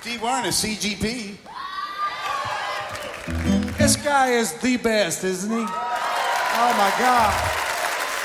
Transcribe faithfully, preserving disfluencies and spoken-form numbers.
Steve wearing a C G P. This guy is the best, isn't he? Oh my God.